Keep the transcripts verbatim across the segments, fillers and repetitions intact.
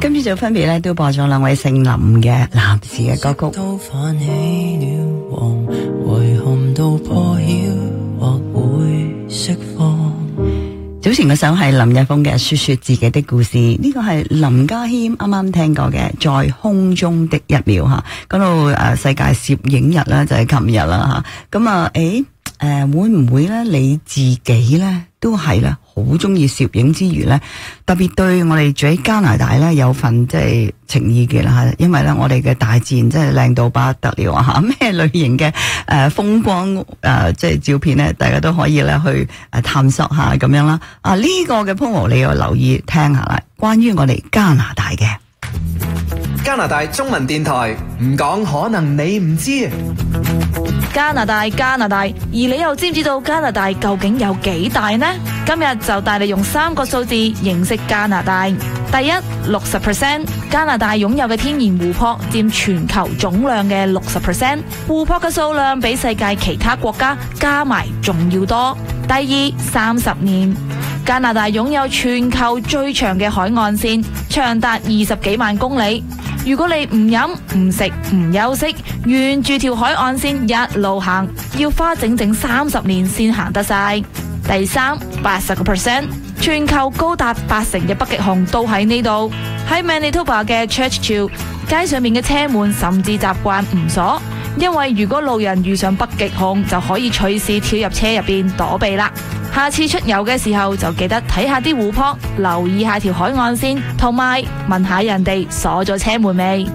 今朝早分別咧都播咗兩位姓林嘅男士嘅歌曲。 都泛起了黃，遺憾到破曉或會釋放。 早前嗰首係林日峰嘅《說說自己的故事》，呢個係林家謙啱啱聽過嘅《在空中的一秒》吓。講到誒世界攝影日啦，就係琴日啦吓。咁啊，誒誒會唔會咧你自己咧都係咧好中意攝影之餘咧，特別對我哋住喺加拿大咧有份即係情意嘅啦吓，因為咧我哋嘅大自然真係靚到不得了啊吓，咩類型嘅誒風光誒即係照片咧，大家都可以咧去誒探索下咁樣啦。啊呢個嘅 promo 你要留意聽下啦，關於我哋加拿大嘅加拿大中文電台，唔講可能你唔知。 加拿大，加拿大，而你又知唔知道加拿大究竟有幾大呢？今日就帶你用三個數字認識加拿大。第一，六十 percent， 加拿大擁有嘅天然湖泊佔全球總量嘅六十 percent， 湖泊嘅數量比世界其他國家加埋仲要多。第二，三十年，加拿大擁有全球最長嘅海岸線，長達二十幾萬公里。如果你唔飲唔食唔休息，沿住條海岸線一路行，要花整整三十年先行得晒。第三，八十個 percent， 全球高達八成嘅北極熊都喺呢度。喺 Manitoba 嘅 Churchill 街上面嘅車門甚至習慣唔鎖，因為如果路人遇上北極熊，就可以隨時跳入車入邊躲避啦。下次出遊嘅時候就記得睇下啲湖泊，留意下條海岸線，同埋問下人哋鎖咗車門未。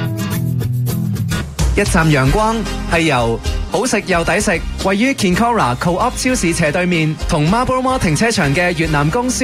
一站陽光係由好食又抵食，位於 Kinkora Co-op 超市斜對面同 Marlborough Mall 停車場嘅越南公司